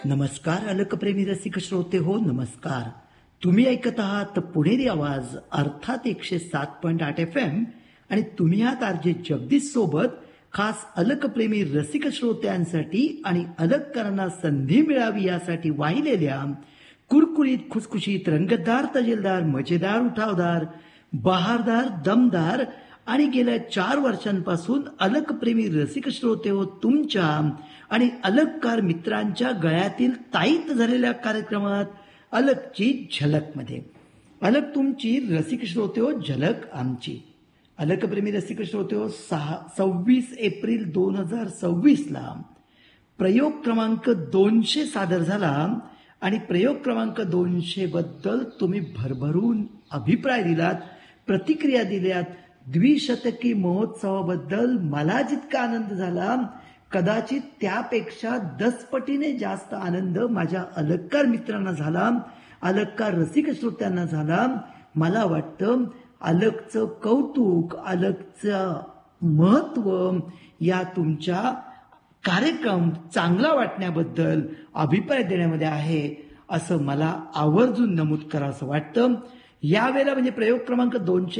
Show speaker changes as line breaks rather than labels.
नमस्कार अलकप्रेमी रसिक श्रोते हो नमस्कार. तुम्ही ऐकत आहात पुणेरी आवाज अर्थात 107.8 FM आणि तुम्ही आहात आरजे जगदीश सोबत खास अलकप्रेमी रसिक श्रोत्यांसाठी आणि अलककरांना संधी मिळावी यासाठी वाहिलेल्या कुरकुरीत खुसखुशीत रंगतदार तजेलदार मजेदार उठावदार बहारदार दमदार आणि गेल्या 4 वर्षांपासून अलकप्रेमी रसिक श्रोते हो तुमच्या आणि अलककार मित्रांच्या गळ्यातील ताईत झालेल्या कार्यक्रमात अलकची झलकमध्ये. अलक तुमची रसिक श्रोते हो, झलक आमची. अलकप्रेमी रसिक श्रोते हो, 26 एप्रिल 2026ला प्रयोग क्रमांक 200 सादर झाला आणि प्रयोग क्रमांक 200 बद्दल तुम्ही भरभरून अभिप्राय दिलात, प्रतिक्रिया दिल्यात. द्विशतकी महोत्सवाबद्दल मला जितका आनंद झाला कदाचित त्यापेक्षा 10 पटीने जास्त आनंद माझ्या अलककार मित्रांना झाला, अलककार रसिक श्रोत्यांना झाला. मला वाटतं अलकचं कौतुक, अलकचं महत्व या तुमच्या कार्यक्रम चांगला वाटण्याबद्दल अभिप्राय देण्यामध्ये आहे असं मला आवर्जून नमूद करावं वाटतं. यावेळेला म्हणजे प्रयोग क्रमांक 200